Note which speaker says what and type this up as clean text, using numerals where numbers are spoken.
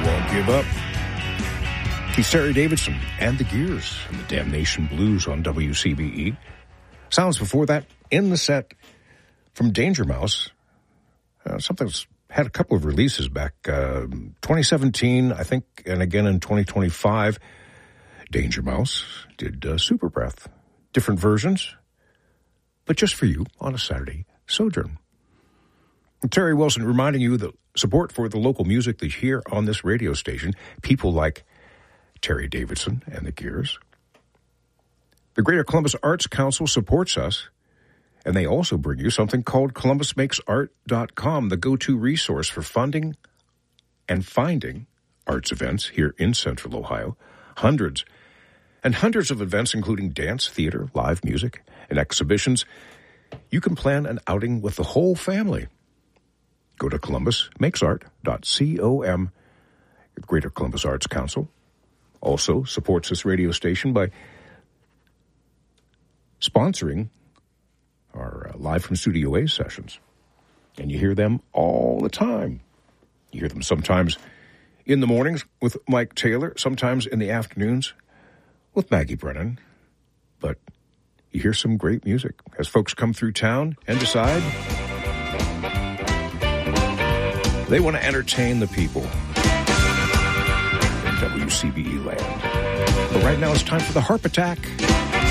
Speaker 1: Won't Give Up. He's Terry Davidson and the Gears and the Damnation Blues on WCBE. Sounds before that in the set from Danger Mouse. Something that's had a couple of releases back 2017, I think, and again in 2025. Danger Mouse did Super Breath. Different versions, but just for you on a Saturday sojourn. And Terry Wilson reminding you that support for the local music that you hear on this radio station, people like Terry Davidson and the Gears. The Greater Columbus Arts Council supports us, and they also bring you something called ColumbusMakesArt.com, the go-to resource for funding and finding arts events here in Central Ohio. Hundreds and hundreds of events, including dance, theater, live music, and exhibitions. You can plan an outing with the whole family. Go to ColumbusMakesArt.com. The Greater Columbus Arts Council also supports this radio station by sponsoring our Live from Studio A sessions. And you hear them all the time. You hear them sometimes in the mornings with Mike Taylor, sometimes in the afternoons with Maggie Brennan. But you hear some great music as folks come through town and decide they want to entertain the people in WCBE land. But right now it's time for the Harp Attack.